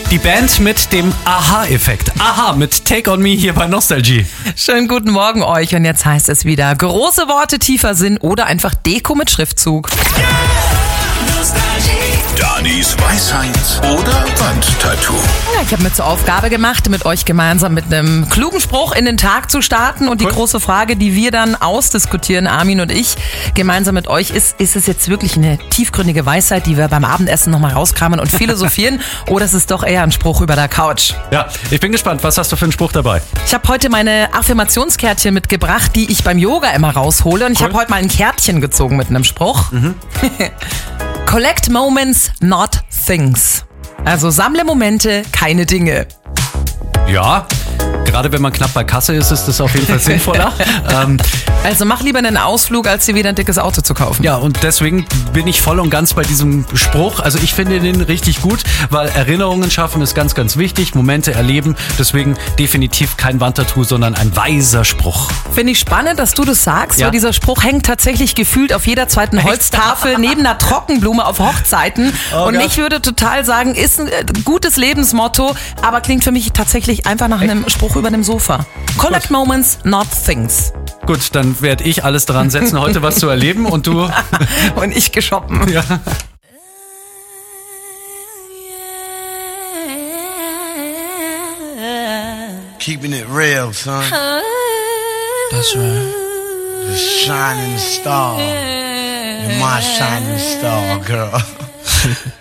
Die Band mit dem Aha-Effekt. Aha mit Take On Me hier bei Nostalgie. Schönen guten Morgen euch und jetzt heißt es wieder große Worte, tiefer Sinn oder einfach Deko mit Schriftzug. Danis Weisheit oder Wandtattoo. Ja, ich habe mir zur Aufgabe gemacht, mit euch gemeinsam mit einem klugen Spruch in den Tag zu starten. Und die große Frage, die wir dann ausdiskutieren, Armin und ich, gemeinsam mit euch, ist es jetzt wirklich eine tiefgründige Weisheit, die wir beim Abendessen nochmal rauskramen und philosophieren? Oder ist es doch eher ein Spruch über der Couch? Ja, ich bin gespannt. Was hast du für einen Spruch dabei? Ich habe heute meine Affirmationskärtchen mitgebracht, die ich beim Yoga immer raushole. Und ich habe heute mal ein Kärtchen gezogen mit einem Spruch. Collect moments, not things. Also sammle Momente, keine Dinge. Ja, gerade wenn man knapp bei Kasse ist das auf jeden Fall sinnvoller. Also mach lieber einen Ausflug, als dir wieder ein dickes Auto zu kaufen. Ja, und deswegen bin ich voll und ganz bei diesem Spruch. Also ich finde den richtig gut, weil Erinnerungen schaffen ist ganz, ganz wichtig. Momente erleben. Deswegen definitiv kein Wandtattoo, sondern ein weiser Spruch. Finde ich spannend, dass du das sagst, Ja. weil dieser Spruch hängt tatsächlich gefühlt auf jeder zweiten Holztafel neben einer Trockenblume auf Hochzeiten. Und Gott. ich würde total sagen, ist ein gutes Lebensmotto, aber klingt für mich tatsächlich einfach nach einem Spruch über dem Sofa. Collect moments, not things. Gut, dann werde ich alles daran setzen, heute was zu erleben und du... Und ich geschoppen. Ja. Keeping it real, son. That's right. The shining star. You're my shining star, girl.